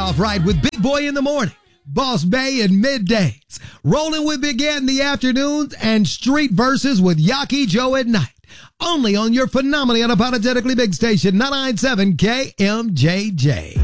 off right with Big Boy in the morning, Boss Bay in middays, rolling with Big Ant in the afternoons, and Street Verses with Yaki Joe at night. Only on your phenomenally unapologetically big station, 997 KMJJ.